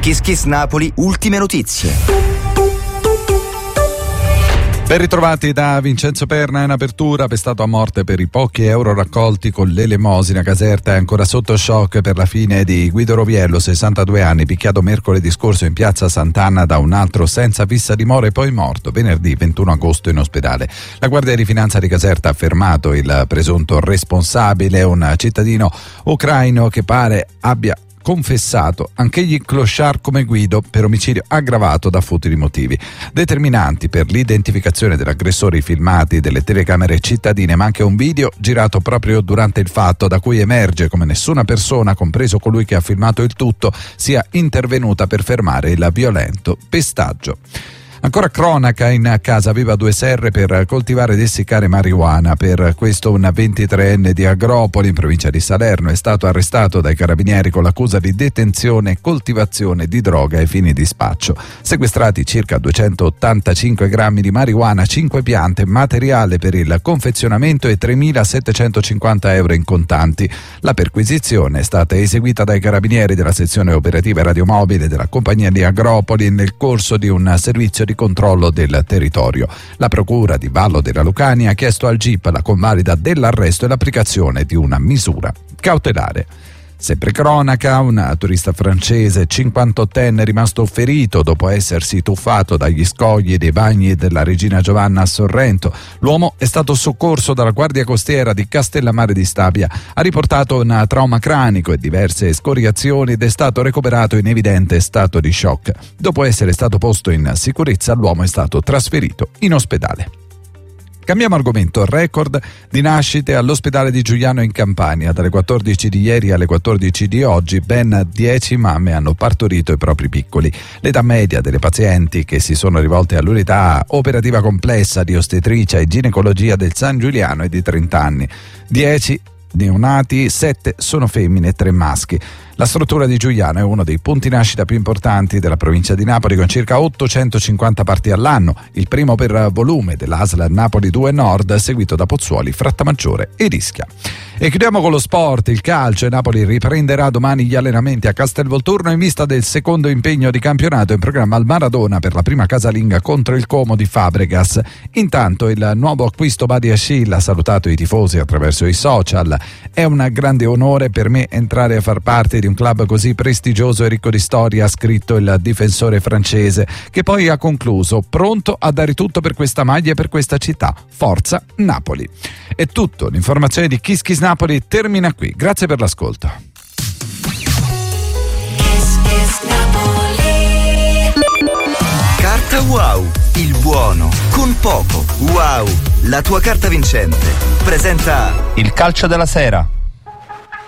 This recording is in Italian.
Kiss Kiss Napoli, ultime notizie. Ben ritrovati da Vincenzo Perna. In apertura, pestato a morte per i pochi euro raccolti con l'elemosina. Caserta è ancora sotto shock per la fine di Guido Roviello, 62 anni, picchiato mercoledì scorso in piazza Sant'Anna da un altro senza fissa dimora e poi morto venerdì 21 agosto in ospedale. La Guardia di Finanza di Caserta ha fermato il presunto responsabile, un cittadino ucraino che pare abbia confessato anch'egli clochard come Guido per omicidio aggravato da futili motivi. Determinanti per l'identificazione dell'aggressore i filmati delle telecamere cittadine, ma anche un video girato proprio durante il fatto, da cui emerge come nessuna persona, compreso colui che ha filmato il tutto, sia intervenuta per fermare il violento pestaggio. Ancora cronaca, in casa aveva 2 serre per coltivare ed essiccare marijuana. Per questo un 23enne di Agropoli, in provincia di Salerno, è stato arrestato dai carabinieri con l'accusa di detenzione e coltivazione di droga ai fini di spaccio. Sequestrati circa 285 grammi di marijuana, 5 piante, materiale per il confezionamento e 3.750 euro in contanti. La perquisizione è stata eseguita dai carabinieri della sezione operativa radiomobile della compagnia di Agropoli nel corso di un servizio di controllo del territorio. La procura di Vallo della Lucania ha chiesto al GIP la convalida dell'arresto e l'applicazione di una misura cautelare. Sempre cronaca, un turista francese 58enne rimasto ferito dopo essersi tuffato dagli scogli dei bagni della Regina Giovanna a Sorrento. L'uomo è stato soccorso dalla Guardia Costiera di Castellammare di Stabia, ha riportato un trauma cranico e diverse scoriazioni ed è stato recuperato in evidente stato di shock. Dopo essere stato posto in sicurezza, l'uomo è stato trasferito in ospedale. Cambiamo argomento. Record di nascite all'ospedale di Giugliano in Campania. Dalle 14 di ieri alle 14 di oggi ben 10 mamme hanno partorito i propri piccoli. L'età media delle pazienti che si sono rivolte all'unità operativa complessa di ostetricia e ginecologia del San Giuliano è di 30 anni. 10 neonati, 7 sono femmine e 3 maschi. La struttura di Giugliano è uno dei punti nascita più importanti della provincia di Napoli, con circa 850 parti all'anno, il primo per volume dell'ASL Napoli 2 Nord, seguito da Pozzuoli, Frattamaggiore e Ischia. E chiudiamo con lo sport, il calcio, e Napoli riprenderà domani gli allenamenti a Castelvolturno in vista del secondo impegno di campionato in programma al Maradona per la prima casalinga contro il Como di Fabregas. Intanto il nuovo acquisto Badi Achille ha salutato i tifosi attraverso i social. È un grande onore per me entrare a far parte di un club così prestigioso e ricco di storia, ha scritto il difensore francese, che poi ha concluso: pronto a dare tutto per questa maglia e per questa città. Forza Napoli. È tutto, l'informazione di Kiss Kiss Napoli termina qui. Grazie per l'ascolto. Carta Wow, il buono con poco. Wow, la tua carta vincente. Presenta il calcio della sera.